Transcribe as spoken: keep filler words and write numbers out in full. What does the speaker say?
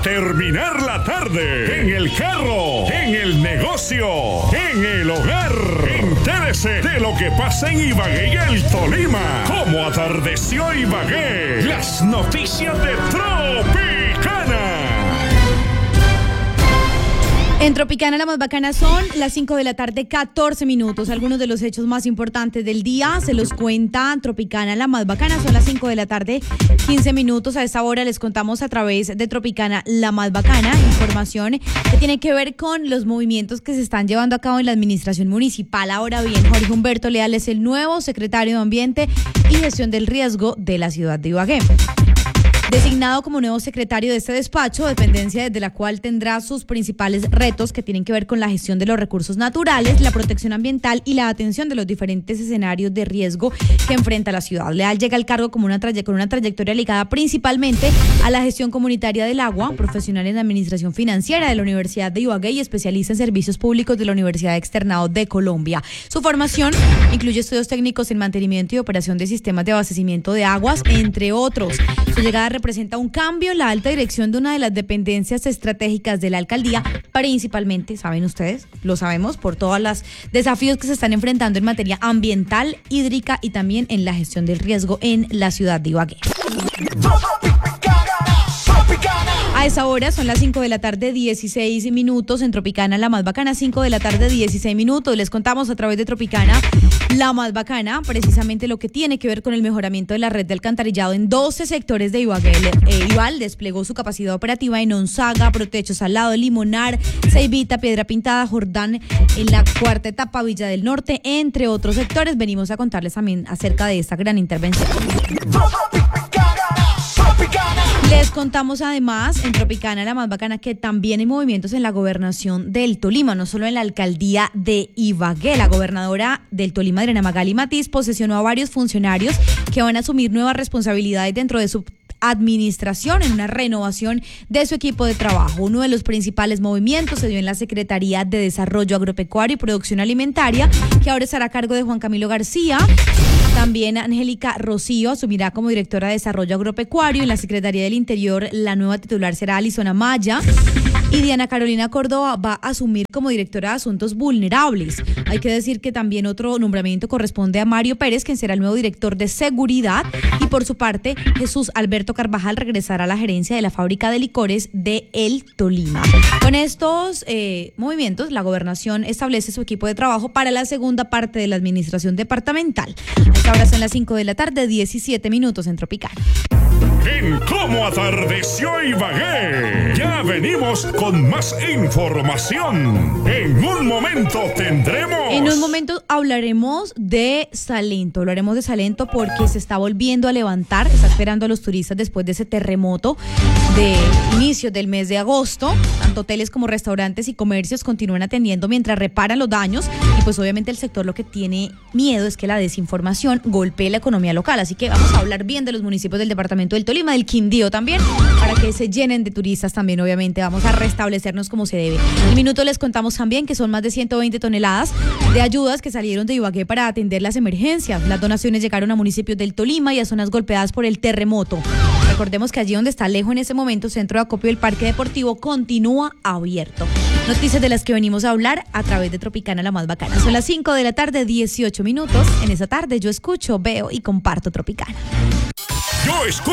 terminar la tarde, en el carro, en el negocio, en el hogar. Entérese de lo que pasa en Ibagué y el Tolima. Cómo atardeció Ibagué. Las noticias de Tropicana. En Tropicana la más bacana son las cinco de la tarde, catorce minutos. Algunos de los hechos más importantes del día se los cuenta Tropicana la más bacana. Son las cinco de la tarde, quince minutos. A esta hora les contamos a través de Tropicana la más bacana información que tiene que ver con los movimientos que se están llevando a cabo en la administración municipal. Ahora bien, Jorge Humberto Leal es el nuevo secretario de Ambiente y Gestión del Riesgo de la ciudad de Ibagué. Designado como nuevo secretario de este despacho, dependencia desde la cual tendrá sus principales retos que tienen que ver con la gestión de los recursos naturales, la protección ambiental y la atención de los diferentes escenarios de riesgo que enfrenta la ciudad. Leal llega al cargo como una traye- con una trayectoria ligada principalmente a la gestión comunitaria del agua, profesional en administración financiera de la Universidad de Ibagué y especialista en servicios públicos de la Universidad Externado de Colombia. Su formación incluye estudios técnicos en mantenimiento y operación de sistemas de abastecimiento de aguas, entre otros. Su llegada representa un cambio en la alta dirección de una de las dependencias estratégicas de la alcaldía, principalmente, ¿saben ustedes? Lo sabemos por todos los desafíos que se están enfrentando en materia ambiental, hídrica y también en la gestión del riesgo en la ciudad de Ibagué. A esa hora son las cinco de la tarde, dieciséis minutos en Tropicana la más bacana, cinco de la tarde, dieciséis minutos. Les contamos a través de Tropicana la más bacana precisamente lo que tiene que ver con el mejoramiento de la red de alcantarillado en doce sectores de Ibagué. Eh, Ival desplegó su capacidad operativa en Onzaga, Protecho, Salado, Limonar, Ceibita, Piedra Pintada, Jordán, en la cuarta etapa, Villa del Norte, entre otros sectores. Venimos a contarles también acerca de esta gran intervención. Les contamos además en Tropicana la más bacana que también hay movimientos en la gobernación del Tolima, no solo en la alcaldía de Ibagué. La gobernadora del Tolima, Adriana Magali Matiz, posesionó a varios funcionarios que van a asumir nuevas responsabilidades dentro de su administración en una renovación de su equipo de trabajo. Uno de los principales movimientos se dio en la Secretaría de Desarrollo Agropecuario y Producción Alimentaria, que ahora estará a cargo de Juan Camilo García. También Angélica Rocío asumirá como directora de Desarrollo Agropecuario. En la Secretaría del Interior, la nueva titular será Alison Amaya. Y Diana Carolina Córdoba va a asumir como directora de Asuntos Vulnerables. Hay que decir que también otro nombramiento corresponde a Mario Pérez, quien será el nuevo director de Seguridad. Y por su parte, Jesús Alberto Carvajal regresará a la gerencia de la fábrica de licores de El Tolima. Con estos eh, movimientos, la gobernación establece su equipo de trabajo para la segunda parte de la administración departamental. Ahora son las cinco de la tarde, diecisiete minutos en Tropicana. En Cómo atardeció Ibagué. Ya venimos con más información. En un momento tendremos... En un momento hablaremos de Salento. Hablaremos de Salento porque se está volviendo a levantar. Está esperando a los turistas después de ese terremoto de inicio del mes de agosto. Tanto hoteles como restaurantes y comercios continúan atendiendo mientras reparan los daños. Y pues obviamente el sector lo que tiene miedo es que la desinformación golpee la economía local. Así que vamos a hablar bien de los municipios del departamento del Tolima, del Quindío también, para que se llenen de turistas también. Obviamente vamos a restablecernos como se debe. En el minuto les contamos también que son más de ciento veinte toneladas de ayudas que salieron de Ibagué para atender las emergencias. Las donaciones llegaron a municipios del Tolima y a zonas golpeadas por el terremoto. Recordemos que allí donde está Alejo en ese momento, centro de acopio del Parque Deportivo continúa abierto. Noticias de las que venimos a hablar a través de Tropicana la más bacana. Son las cinco de la tarde, dieciocho minutos. En esa tarde yo escucho, veo y comparto Tropicana. Yo escucho